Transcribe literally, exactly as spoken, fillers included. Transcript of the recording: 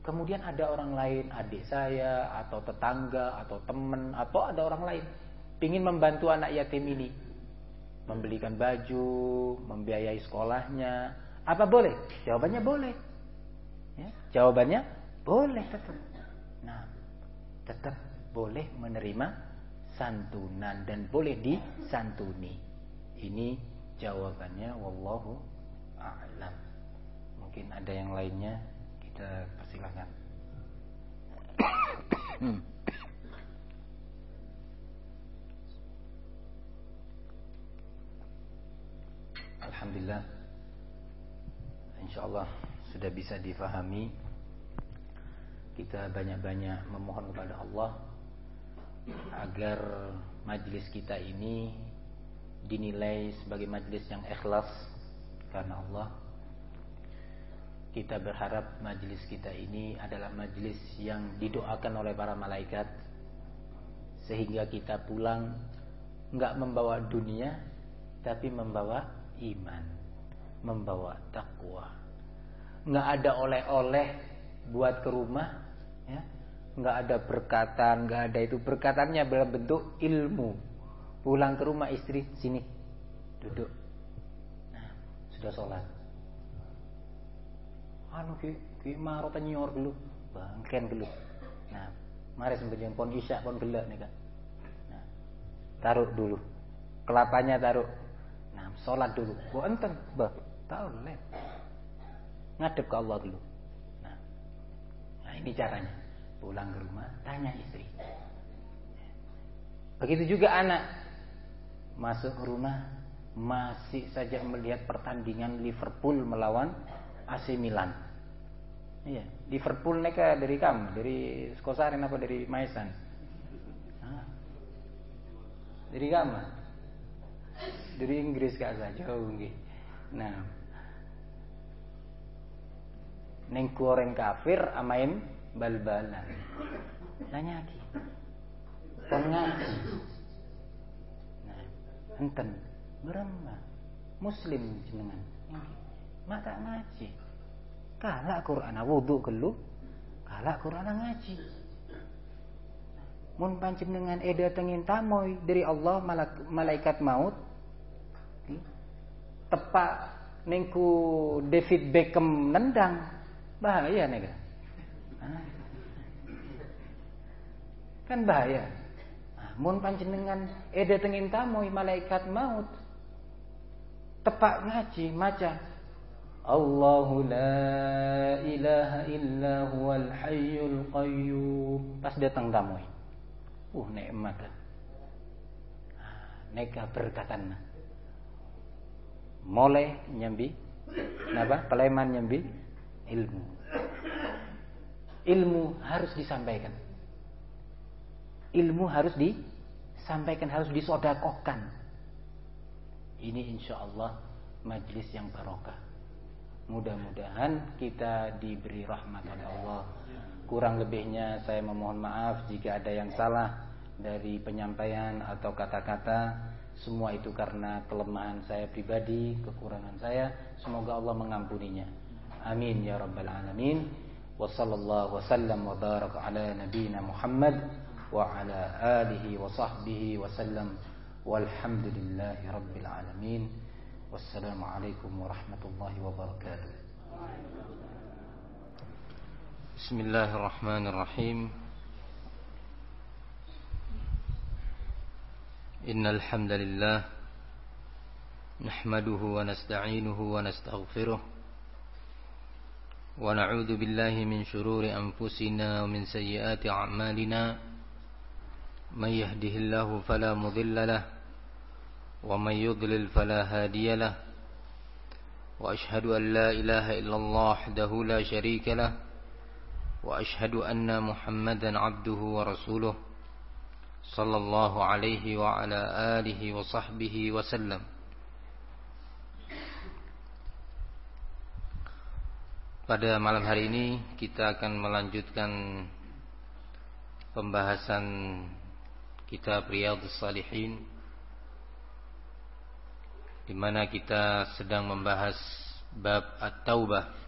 Kemudian ada orang lain, adik saya atau tetangga atau teman atau ada orang lain ingin membantu anak yatim ini, membelikan baju, membiayai sekolahnya, apa boleh? Jawabannya boleh. Ya, jawabannya boleh tetap. Nah, tetap boleh menerima santunan dan boleh disantuni. Ini jawabannya, wallahu a'lam. Mungkin ada yang lainnya, kita persilahkan. Alhamdulillah, insyaallah sudah bisa difahami. Kita banyak-banyak memohon kepada Allah agar majlis kita ini dinilai sebagai majlis yang ikhlas karena Allah. Kita berharap majlis kita ini adalah majlis yang didoakan oleh para malaikat, sehingga kita pulang enggak membawa dunia, tapi membawa iman, membawa takwa. Enggak ada oleh-oleh buat ke rumah, ya. Enggak ada berkatan, enggak ada itu. Berkatannya dalam bentuk ilmu. Pulang ke rumah istri, sini duduk. Nah, sudah sholat. Anu ki ki maro tanyor dulu, bangken dulu. Nah, mari sembahyang pon isya pon gelak nih kan. Nah, taruh dulu. Kelapanya taruh. Nah, sholat dulu. Gua enten, bah, tahu leh. Ngadep ke Allah dulu. Nah, nah ini caranya. Pulang ke rumah, tanya istri. Begitu juga anak masuk ke rumah, masih saja melihat pertandingan Liverpool melawan A C Milan. Iya, Liverpool neka dari kamu, dari Skosarin apa dari Maisan? Hah? Dari kamu? Dari Inggris kak saja, jauh nggih. Nah, neng goreng kafir amain bal-balan. Nanya lagi. Pon ngaji. Nah, enten beremah muslim jenengan. Mak tak ngaji. Kalak Quran wudu gelu, kalak Quran ngaji. Mun panjenengan eda tengin tamoy dari Allah malaikat maut. Tepak nengku David Beckham nendang, bahaya nega. Kan bahaya. Nah, mun panjenengan eda tengin tamoy malaikat maut. Tepak ngaji maca Allahu la ilaha illa huwal hayyul qayyum. Pas datang tamu. Uh nikmat. Neka berkatan. Mulai nyambi napa? Peleman nyambi ilmu. Ilmu harus disampaikan. Ilmu harus disampaikan, harus disodakohkan. Ini insyaallah majlis yang barokah. Mudah-mudahan kita diberi rahmat oleh Allah. Kurang lebihnya saya memohon maaf jika ada yang salah dari penyampaian atau kata-kata. Semua itu karena kelemahan saya pribadi, kekurangan saya. Semoga Allah mengampuninya. Amin ya rabbal alamin. Wa sallallahu wasallam wa baraka ala nabiyyina Muhammad wa ala alihi wa sahbihi wasallam. Walhamdulillahi rabbil alamin. Wassalamualaikum warahmatullahi wabarakatuh. Bismillahirrahmanirrahim. Innal hamdalillah nahmaduhu wa nasta'inuhu wa nastaghfiruh wa na'udzu billahi min shururi anfusina wa min sayyiati a'malina. May yahdihillahu fala mudilla lahu ومن يضلل فلا هادي له وأشهد أن لا إله إلا الله وحده لا شريك له وأشهد أن محمدا عبده ورسوله صلى الله عليه وعلى آله وصحبه وسلم. Pada malam hari ini kita akan melanjutkan pembahasan kitab Riyadhus Shalihin, di mana kita sedang membahas bab At-Taubah.